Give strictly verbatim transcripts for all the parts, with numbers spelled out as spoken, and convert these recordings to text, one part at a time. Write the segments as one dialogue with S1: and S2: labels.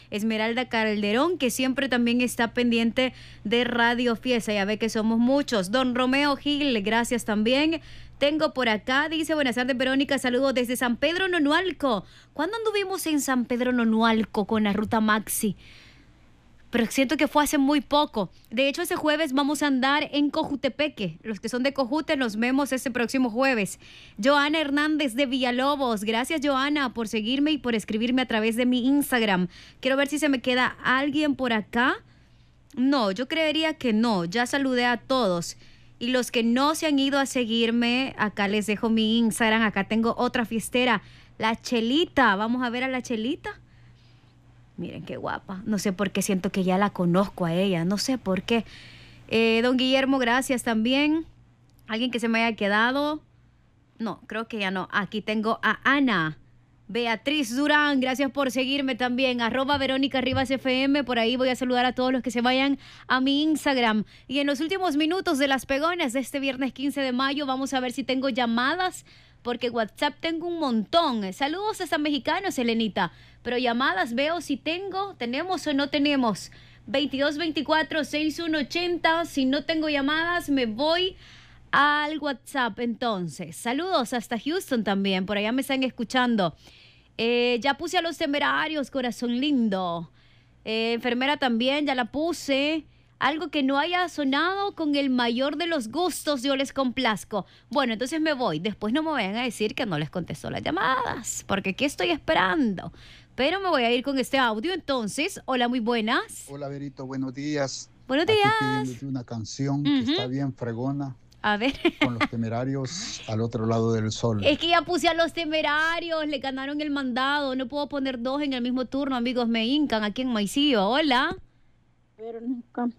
S1: Esmeralda Calderón, que siempre también está pendiente de Radio Fiesta. Ya ve que somos muchos. Don Romeo Gil, gracias también. Tengo por acá, dice, buenas tardes, Verónica, saludos desde San Pedro Nonualco. ¿Cuándo anduvimos en San Pedro Nonualco con la ruta Maxi? Pero siento que fue hace muy poco. De hecho, ese jueves vamos a andar en Cojutepeque. Los que son de Cojute nos vemos ese próximo jueves. Joana Hernández de Villalobos. Gracias, Joana, por seguirme y por escribirme a través de mi Instagram. Quiero ver si se me queda alguien por acá. No, yo creería que no. Ya saludé a todos. Y los que no se han ido a seguirme, acá les dejo mi Instagram. Acá tengo otra fiestera, la Chelita. Vamos a ver a la Chelita. Miren qué guapa. No sé por qué siento que ya la conozco a ella. No sé por qué. Eh, don Guillermo, gracias también. ¿Alguien que se me haya quedado? No, creo que ya no. Aquí tengo a Ana. Beatriz Durán, gracias por seguirme también. Arroba Verónica Rivas F M. Por ahí voy a saludar a todos los que se vayan a mi Instagram. Y en los últimos minutos de las pegonas de este viernes quince de mayo, vamos a ver si tengo llamadas, porque WhatsApp tengo un montón. Saludos hasta mexicanos, Elenita. Pero llamadas veo si tengo, tenemos o no tenemos. veintidós veinticuatro sesenta y uno ochenta. Si no tengo llamadas, me voy al WhatsApp entonces. Saludos hasta Houston también. Por allá me están escuchando. Eh, ya puse a Los Temerarios, corazón lindo. Eh, enfermera también, ya la puse. Algo que no haya sonado, con el mayor de los gustos, yo les complazco. Bueno, entonces me voy. Después no me vayan a decir que no les contesto las llamadas, porque aquí estoy esperando. Pero me voy a ir con este audio entonces. Hola, muy buenas.
S2: Hola, Verito, buenos días.
S1: Buenos días.
S2: Aquí pidiéndote una canción
S1: uh-huh.
S2: que está bien fregona.
S1: A ver.
S2: Con Los Temerarios, Al Otro Lado del Sol.
S1: Es que ya puse a Los Temerarios, le ganaron el mandado. No puedo poner dos en el mismo turno, amigos, me hincan aquí en Maicillo. Hola.
S3: Verónica.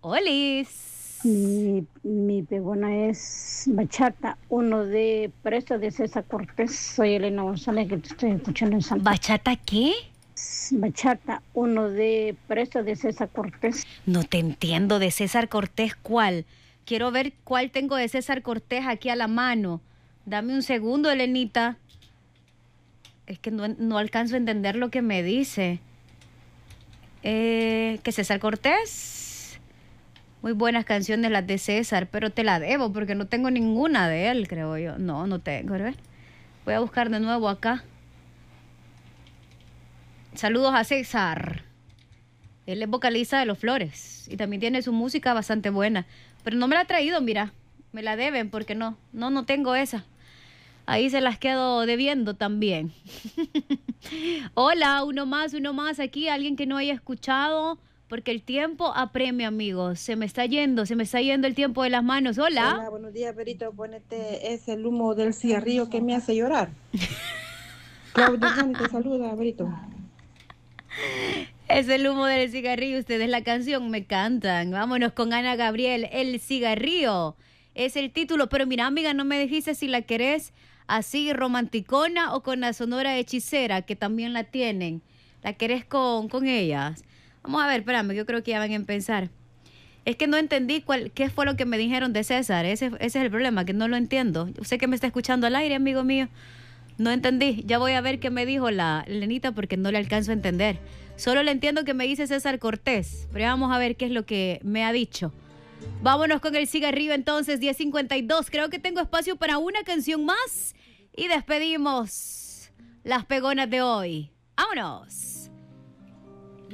S1: Olis.
S3: Mi, mi pegona es Bachata, uno de Presta de César Cortés. Soy Elena González, que te estoy escuchando en Santa.
S1: ¿Bachata qué?
S3: Bachata, uno de Presta de César Cortés.
S1: No te entiendo, de César Cortés, ¿cuál? Quiero ver cuál tengo de César Cortés aquí a la mano. Dame un segundo, Elenita. Es que no, no alcanzo a entender lo que me dice. Eh, ¿Qué César Cortés? Muy buenas canciones las de César, pero te la debo porque no tengo ninguna de él, creo yo. No, no tengo, ¿verdad? Voy a buscar de nuevo acá. Saludos a César. Él es vocalista de Los Flores y también tiene su música bastante buena. Pero no me la ha traído, mira. Me la deben porque no. No, no tengo esa. Ahí se las quedo debiendo también. Hola, uno más, uno más aquí. Alguien que no haya escuchado, porque el tiempo apremia, amigos. Se me está yendo, se me está yendo el tiempo de las manos. Hola.
S4: Hola, buenos días, Berito. Ponete, es el humo del cigarrillo que me hace llorar. Claudia Juan te saluda, Berito.
S1: Es el humo del cigarrillo. Ustedes la canción me cantan. Vámonos con Ana Gabriel. El cigarrillo es el título. Pero mira, amiga, no me dijiste si la querés así romanticona o con la Sonora Hechicera, que también la tienen. ¿La querés con, con ellas? Vamos a ver, espérame, yo creo que ya van a empezar. Es que no entendí cuál, qué fue lo que me dijeron de César. Ese, ese es el problema, que no lo entiendo. Usted que me está escuchando al aire, amigo mío. No entendí. Ya voy a ver qué me dijo la Lenita porque no le alcanzo a entender. Solo le entiendo que me dice César Cortés. Pero ya vamos a ver qué es lo que me ha dicho. Vámonos con el cigarrillo entonces, diez cincuenta y dos. Creo que tengo espacio para una canción más. Y despedimos las pegonas de hoy. ¡Vámonos!